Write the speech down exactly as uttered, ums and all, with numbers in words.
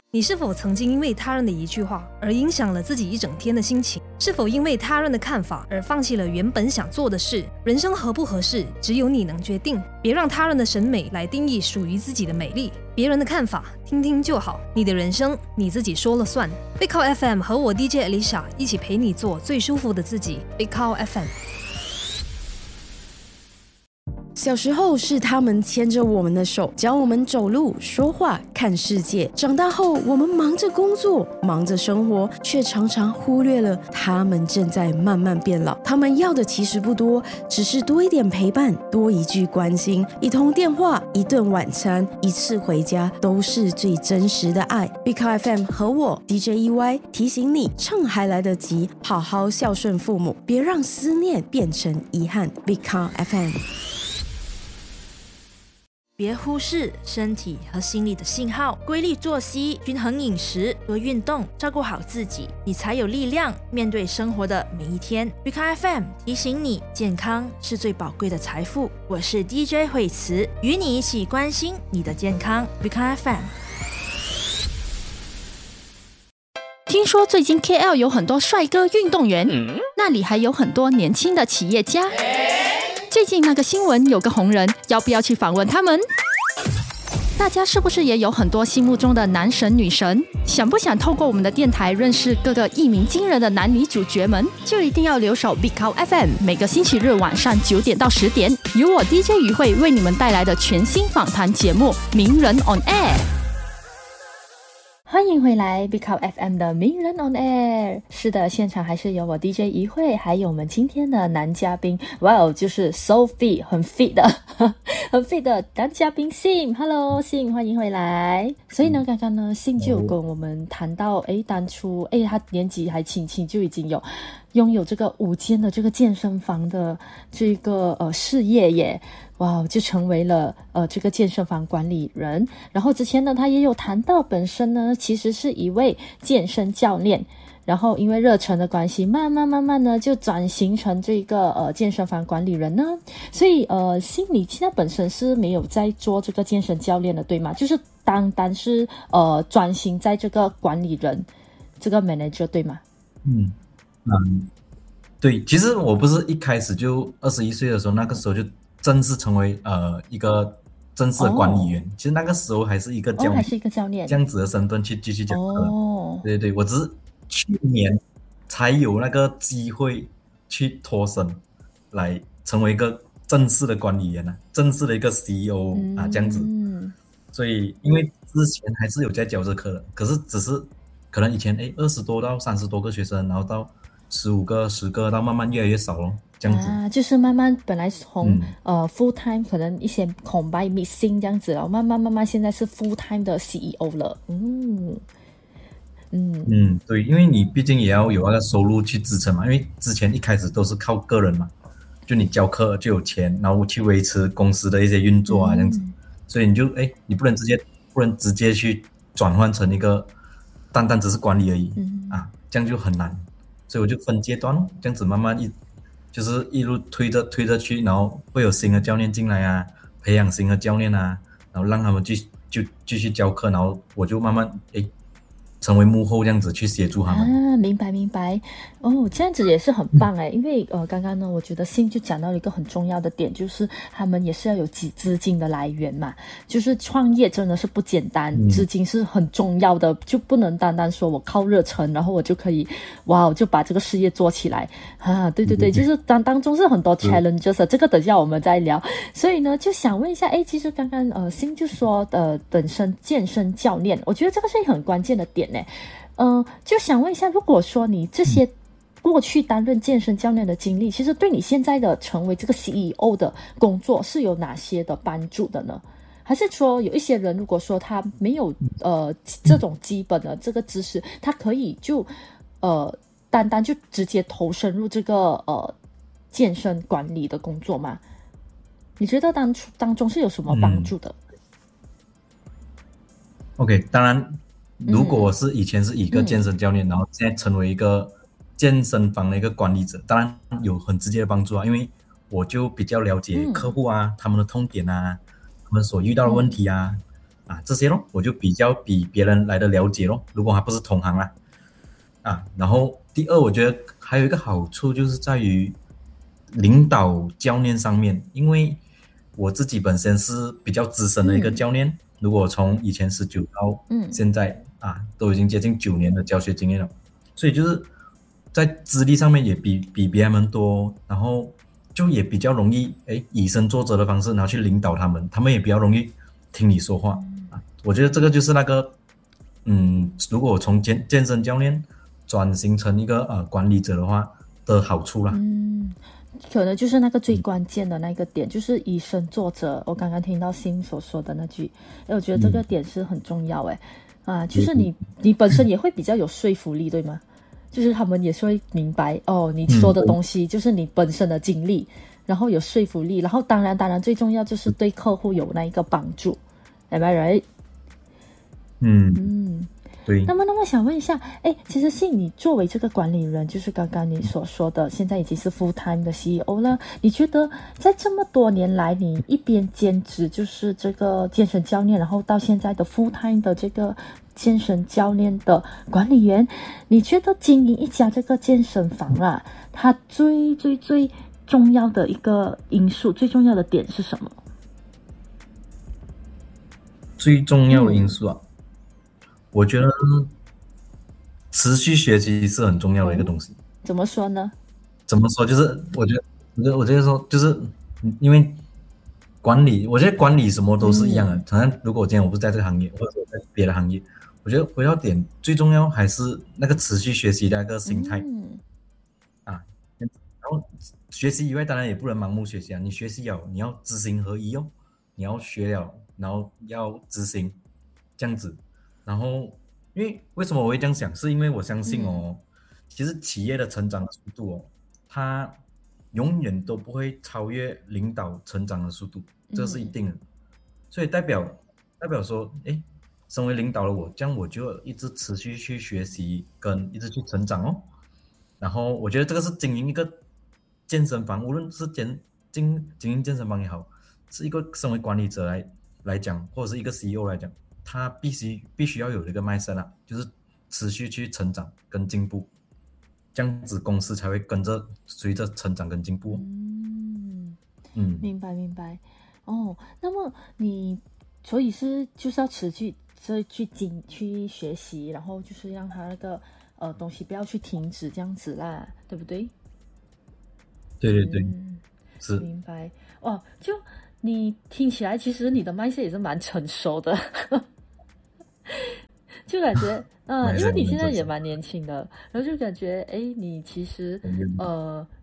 你是否曾经因为他人的一句话而影响了自己一整天的心情？是否因为他人的看法而放弃了原本想做的事？人生合不合适，只有你能决定。别让他人的审美来定义属于自己的美丽。别人的看法听听就好，你的人生你自己说了算。Big Cow F M 和我 D J Alicia 一起陪你做最舒服的自己。Big Cow F M。 小时候是他们牵着我们的手，教我们走路、说话、看世界。长大后，我们忙着工作，忙着生活，却常常忽略了他们正在慢慢变老。他们要的其实不多，只是多一点陪伴，多一句关心，一通电话，一顿晚餐，一次回家，都是最真实的爱。Big Cow F M 和我 D J E Y 提醒你，趁还来得及，好好孝顺父母，别让思念变成遗憾。Big Cow F M。 别忽视身体和心理的信号，规律作息、均衡饮食、多运动，照顾好自己，你才有力量面对生活的每一天。Big Cow F M 提醒你，健康是最宝贵的财富。我是 D J 惠慈，与你一起关心你的健康。Big Cow F M。 听说最近 K L 有很多帅哥运动员，嗯、那里还有很多年轻的企业家。最近那个新闻有个红人，要不要去访问他们？大家是不是也有很多心目中的男神女神？想不想透过我们的电台认识各个一鸣惊人的男女主角们？就一定要留守 Big Cow F M， 每个星期日晚上九点到十点，由我 D J 于慧为你们带来的全新访谈节目《名人 on Air》。欢迎回来 Big Cow F M 的名人 on air。 是的，现场还是有我 D J 怡慧，还有我们今天的男嘉宾，哇哦，就是 so fit 很 fit 的很 fit 的男嘉宾 Sim。 Hello Sim， 欢迎回来。所以呢，刚刚呢 Sim 就有跟我们谈到，诶，当初诶他年纪还轻轻就已经有拥有这个五间的这个健身房的这个呃事业耶，哇，就成为了呃这个健身房管理人。然后之前呢，他也有谈到本身呢其实是一位健身教练，然后因为热忱的关系，慢慢慢慢呢就转型成这个呃健身房管理人呢。所以呃，心理现在本身是没有在做这个健身教练的，对吗？就是单单是呃转型在这个管理人这个 manager， 对吗？ 嗯嗯，对，其实我不是一开始就二十一岁的时候，那个时候就正式成为呃一个正式的管理员。哦、其实那个时候还是一个教练， 哦、还是一个教练， 这样子的身段去继续讲课。 哦， 对对对，我只是去年才有那个机会去脱身，来成为一个正式的管理员啊，正式的一个 C E O、嗯、啊，这样子。所以因为之前还是有在教这课的，可是只是可能以前哎二十多到三十多个学生，然后到十五个、十个，到慢慢越来越少咯，这样子啊，就是慢慢本来从、嗯、呃 full time 可能一些 combine missing 这样子，然后慢慢慢慢现在是 full time 的 C E O 了，嗯嗯嗯，对，因为你毕竟也要有那个收入去支撑嘛，因为之前一开始都是靠个人嘛，就你教课就有钱，然后去维持公司的一些运作啊，这样子，嗯、所以你就哎，你不能直接不能直接去转换成一个单单只是管理而已、嗯、啊，这样就很难。所以我就分阶段，这样子慢慢一就是一路推着推着去，然后会有新的教练进来啊，培养新的教练啊，然后让他们继就继续教课，然后我就慢慢诶成为幕后这样子去协助他们啊，明白明白哦，这样子也是很棒哎、嗯，因为呃刚刚呢，我觉得信就讲到了一个很重要的点，就是他们也是要有资资金的来源嘛，就是创业真的是不简单，嗯、资金是很重要的，就不能单单说我靠热忱，然后我就可以哇，我就把这个事业做起来啊，对对对，嗯、就是当当中是很多 challenges，、嗯、这个等一下我们再聊。所以呢，就想问一下，哎，其实刚刚呃信就说呃本身健身教练，我觉得这个是一个很关键的点。嗯、呃，就想问一下，如果说你这些过去担任健身教练的经历，其实对你现在的成为这个 C E O 的工作是有哪些的帮助的呢？还是说有一些人如果说他没有呃这种基本的这个知识，他可以就呃单单就直接投身入这个呃健身管理的工作吗？你觉得当当中是有什么帮助的、嗯、 ？OK， 当然。如果我是以前是一个健身教练、嗯、然后现在成为一个健身房的一个管理者，当然有很直接的帮助啊，因为我就比较了解客户啊、嗯、他们的痛点啊，他们所遇到的问题啊、 啊这些咯，我就比较比别人来的了解咯，如果还不是同行啦啊。然后第二，我觉得还有一个好处就是在于领导教练上面，因为我自己本身是比较资深的一个教练，嗯、如果从以前十九到现在、嗯、啊，都已经接近九年的教学经验了，所以就是在资历上面也比比别人多，然后就也比较容易诶以身作则的方式，然后去领导他们，他们也比较容易听你说话、嗯、啊。我觉得这个就是那个嗯，如果我从健健身教练转型成一个呃管理者的话的好处啦。 嗯，可能就是那个最关键的那个点，嗯、就是以身作则。我刚刚听到Sim所说的那句，我觉得这个点是很重要诶。嗯、啊，就是你你本身也会比较有说服力，对吗？就是他们也是会明白哦，你说的东西就是你本身的经历，嗯、然后有说服力，然后当然当然最重要就是对客户有那一个帮助 ，am I right？ 嗯嗯， 对。 那么那么想问一下，哎，其实信你作为这个管理人，就是刚刚你所说的，现在已经是 full time 的 C E O 了，你觉得在这么多年来，你一边兼职就是这个健身教练，然后到现在的 full time 的这个健身教练的管理员，你觉得经营一家这个健身房啊，它最最最重要的一个因素，最重要的点是什么？ 最重要的因素啊，嗯、我觉得持续学习是很重要的一个东西。 嗯、怎么说呢？ 怎么说？就是我觉得，我觉得，我觉得说，就是因为管理，我觉得管理什么都是一样的。好像、嗯、如果今天我不是在这个行业，或者在别的行业，我觉得回到点最重要还是那个持续学习的那个心态、嗯、啊。然后学习以外，当然也不能盲目学习啊。你学习了，你要知行合一哦。你要学了，然后要执行，这样子。然后，因为为什么我会这样想？是因为我相信哦，嗯、其实企业的成长的速度哦，它永远都不会超越领导成长的速度，这是一定的。嗯、所以代表代表说，哎，身为领导的我，这样我就一直持续去学习，跟一直去成长哦。然后我觉得这个是经营一个健身房，无论是经经经营健身房也好。是一个身为管理者来来讲，或者是一个 C E O 来讲，他必须必须要有一个 mindset 啊，就是持续去成长跟进步，这样子公司才会跟着随着成长跟进步。 嗯嗯， 明白明白。哦，那么你所以是就是要持续去去经去学习，然后就是让他那个呃东西不要去停止这样子啦，对不对？ 对对对， 嗯、 是明白哦，就。你听起来其实你的mindset也是蛮成熟的就感觉嗯，因为你现在也蛮年轻的，然后就感觉哎，你其实呃